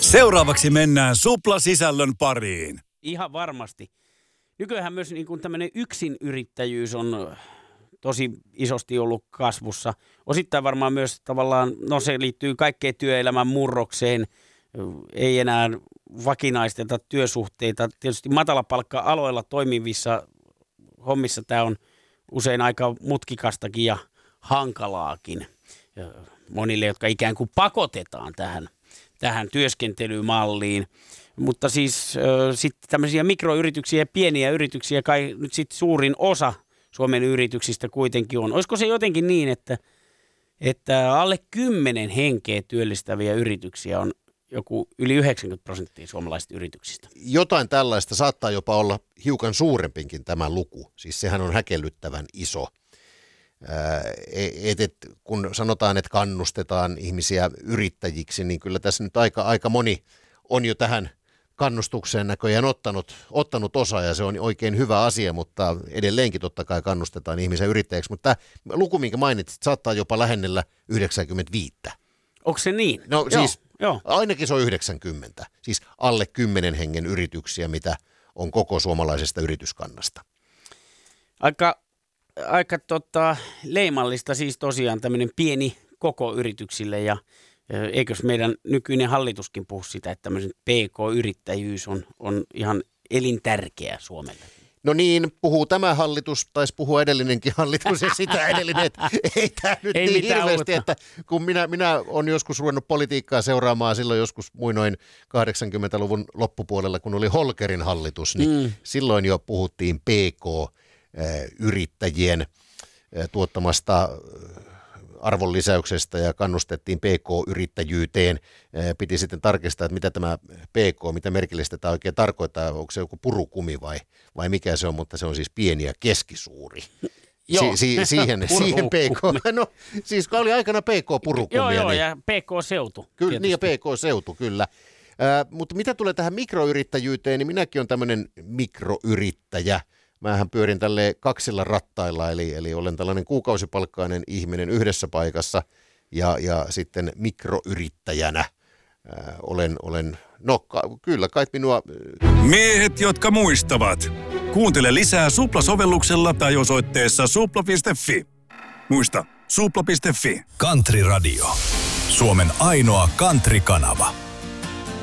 Seuraavaksi mennään Supla-sisällön pariin. Ihan varmasti. Nykyään myös niin kuin tämmöinen yksinyrittäjyys on tosi isosti ollut kasvussa. Osittain varmaan myös tavallaan, se liittyy kaikkeen työelämän murrokseen. Ei enää vakinaisteta työsuhteita. Tietysti matalapalkka-aloilla toimivissa hommissa tämä on usein aika mutkikastakin ja hankalaakin monille, jotka ikään kuin pakotetaan tähän työskentelymalliin. Mutta siis sitten tämmöisiä mikroyrityksiä ja pieniä yrityksiä kai nyt sitten suurin osa Suomen yrityksistä kuitenkin on. Olisiko se jotenkin niin, että alle 10 henkeä työllistäviä yrityksiä on joku yli 90% suomalaisista yrityksistä? Jotain tällaista saattaa jopa olla hiukan suurempinkin tämä luku. Siis sehän on häkellyttävän iso. Kun sanotaan, että kannustetaan ihmisiä yrittäjiksi, niin kyllä tässä nyt aika moni on jo tähän kannustukseen näköjään ottanut osaa, ja se on oikein hyvä asia, mutta edelleenkin totta kai kannustetaan ihmisiä yrittäjäksi. Mutta tämä luku, minkä mainitsit, saattaa jopa lähennellä 95. Onko se niin? No siis ainakin se on 90. Siis alle 10 hengen yrityksiä, mitä on koko suomalaisesta yrityskannasta. Aika leimallista siis tosiaan tämmöinen pieni koko yrityksille, ja eikös meidän nykyinen hallituskin puhu sitä, että tämmöisen PK-yrittäjyys on ihan elintärkeä Suomelle. No niin, puhuu tämä hallitus, taisi puhua edellinenkin hallitus ja sitä edellinen, että ei tämä nyt ei niin hirveästi, uutta. Että kun minä olen joskus ruvennut politiikkaa seuraamaan silloin joskus muinoin 80-luvun loppupuolella, kun oli Holkerin hallitus, niin silloin jo puhuttiin PK-yrittäjien tuottamasta arvonlisäyksestä ja kannustettiin PK-yrittäjyyteen. Piti sitten tarkistaa, että mitä tämä PK, mitä merkillistä tämä oikein tarkoittaa, onko se joku purukumi vai mikä se on, mutta se on siis pieni ja keskisuuri. Siihen PK, no siis oli aikana PK-purukumia. Joo, ja PK-seutu. Kyllä, niin ja PK-seutu, kyllä. Mutta mitä tulee tähän mikroyrittäjyyteen, niin minäkin olen tämmöinen mikroyrittäjä. Mähän pyörin tälleen kaksilla rattailla, eli olen tällainen kuukausipalkkainen ihminen yhdessä paikassa ja sitten mikroyrittäjänä kyllä kai minua... Miehet, jotka muistavat. Kuuntele lisää Supla-sovelluksella tai osoitteessa supla.fi. Muista, supla.fi. Country Radio. Suomen ainoa country-kanava.